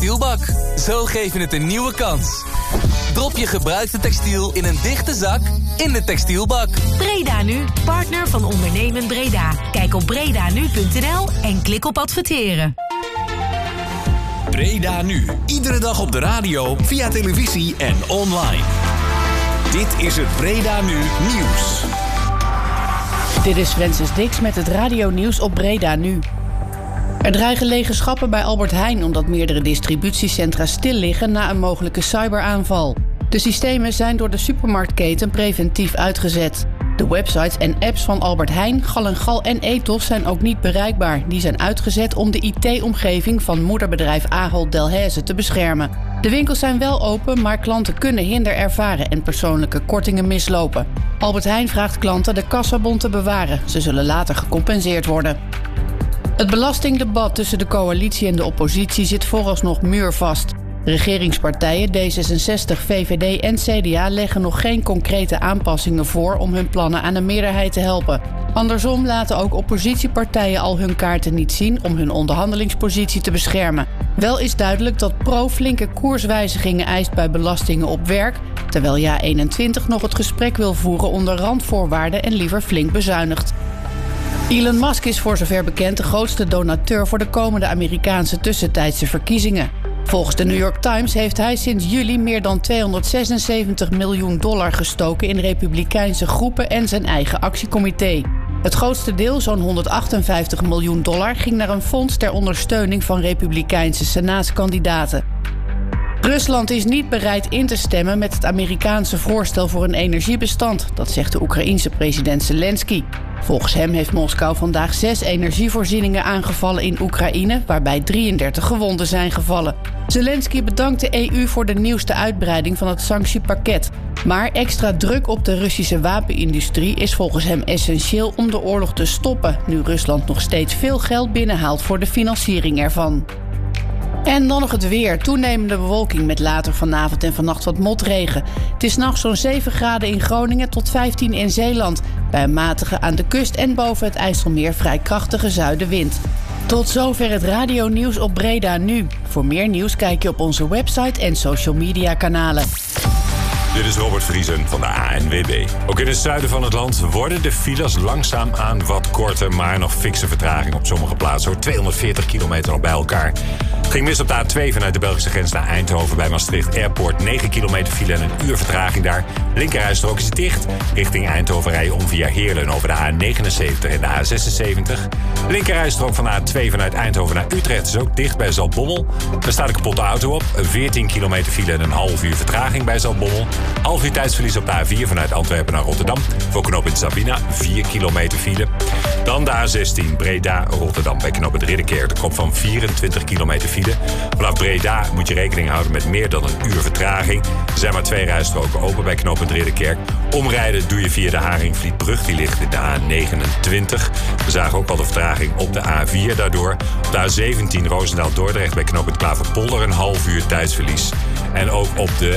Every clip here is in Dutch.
textielbak. Zo geef je het een nieuwe kans. Drop je gebruikte textiel in een dichte zak in de textielbak. Breda Nu, partner van Ondernemen Breda. Kijk op bredanu.nl en klik op adverteren. Breda Nu. Iedere dag op de radio, via televisie en online. Dit is het Breda Nu nieuws. Dit is Francis Dix met het radionieuws op Breda Nu. Er dreigen lege schappen bij Albert Heijn omdat meerdere distributiecentra stil liggen na een mogelijke cyberaanval. De systemen zijn door de supermarktketen preventief uitgezet. De websites en apps van Albert Heijn, Gal & Gal en Ethos zijn ook niet bereikbaar. Die zijn uitgezet om de IT-omgeving van moederbedrijf Ahold Delhaize te beschermen. De winkels zijn wel open, maar klanten kunnen hinder ervaren en persoonlijke kortingen mislopen. Albert Heijn vraagt klanten de kassabon te bewaren. Ze zullen later gecompenseerd worden. Het belastingdebat tussen de coalitie en de oppositie zit vooralsnog muurvast. Regeringspartijen D66, VVD en CDA leggen nog geen concrete aanpassingen voor om hun plannen aan een meerderheid te helpen. Andersom laten ook oppositiepartijen al hun kaarten niet zien om hun onderhandelingspositie te beschermen. Wel is duidelijk dat Pro flinke koerswijzigingen eist bij belastingen op werk, terwijl JA21 nog het gesprek wil voeren onder randvoorwaarden en liever flink bezuinigt. Elon Musk is voor zover bekend de grootste donateur voor de komende Amerikaanse tussentijdse verkiezingen. Volgens de New York Times heeft hij sinds juli meer dan $276 miljoen gestoken in republikeinse groepen en zijn eigen actiecomité. Het grootste deel, zo'n $158 miljoen, ging naar een fonds ter ondersteuning van republikeinse senaatskandidaten. Rusland is niet bereid in te stemmen met het Amerikaanse voorstel voor een energiebestand, dat zegt de Oekraïense president Zelensky. Volgens hem heeft Moskou vandaag 6 energievoorzieningen aangevallen in Oekraïne, waarbij 33 gewonden zijn gevallen. Zelensky bedankt de EU voor de nieuwste uitbreiding van het sanctiepakket. Maar extra druk op de Russische wapenindustrie is volgens hem essentieel om de oorlog te stoppen, nu Rusland nog steeds veel geld binnenhaalt voor de financiering ervan. En dan nog het weer. Toenemende bewolking met later vanavond en vannacht wat motregen. Het is 's nachts zo'n 7 graden in Groningen tot 15 in Zeeland. Bij een matige aan de kust en boven het IJsselmeer vrij krachtige zuidenwind. Tot zover het radionieuws op Breda Nu. Voor meer nieuws kijk je op onze website en social media kanalen. Dit is Robert Vriesen van de ANWB. Ook in het zuiden van het land worden de files langzaamaan wat korter, maar nog fikse vertraging op sommige plaatsen. Hoor, 240 kilometer nog bij elkaar. Het ging mis op de A2 vanuit de Belgische grens naar Eindhoven bij Maastricht Airport. 9 kilometer file en een uur vertraging daar. Linkerrijstrook is dicht. Richting Eindhoven rijden om via Heerlen over de A79 en de A76. Linkerrijstrook van de A2 vanuit Eindhoven naar Utrecht is ook dicht bij Zaltbommel. Daar staat een kapotte auto op. 14 kilometer file en een half uur vertraging bij Zaltbommel. Half uur tijdsverlies op de A4 vanuit Antwerpen naar Rotterdam. Voor knooppunt Sabina 4 kilometer file. Dan de A16 Breda-Rotterdam bij knooppunt Ridderkerk. De kop van 24 kilometer file. Vanaf Breda moet je rekening houden met meer dan een uur vertraging. Er zijn maar 2 rijstroken open bij knooppunt Ridderkerk. Omrijden doe je via de Haringvlietbrug. Die ligt in de A29. We zagen ook al de vertraging op de A4 daardoor. Op de A17 Roosendaal-Dordrecht bij knooppunt Klaverpolder een half uur tijdsverlies. En ook op de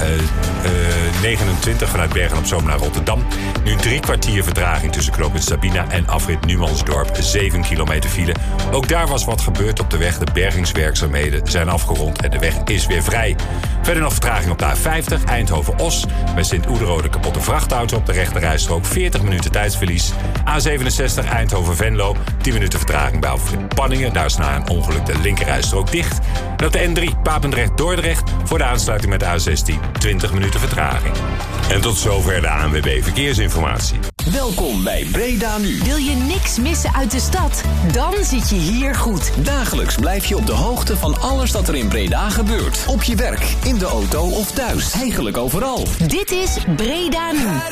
A29 vanuit Bergen-op-Zoom naar Rotterdam. Nu 3 kwartier vertraging tussen knooppunt Sabina en afrit Numansdorp. 7 kilometer file. Ook daar was wat gebeurd op de weg. De bergingswerkzaamheden zijn afgerond en de weg is weer vrij. Verder nog vertraging op de A50 Eindhoven-Os. Bij Sint-Oederode kapotte vrachtauto op de rechterrijstrook. 40 minuten tijdsverlies. A67 Eindhoven-Venlo. 10 minuten vertraging bij afrit Panningen. Daar is na een ongeluk de linkerrijstrook dicht. En op de N3 Papendrecht-Dordrecht voor de aansluiting met de A16 20 minuten vertraging. En tot zover de ANWB Verkeersinformatie. Welkom bij Breda Nu. Wil je niks missen uit de stad? Dan zit je hier goed. Dagelijks blijf je op de hoogte van alles dat er in Breda gebeurt. Op je werk, in de auto of thuis. Eigenlijk overal. Dit is Breda Nu.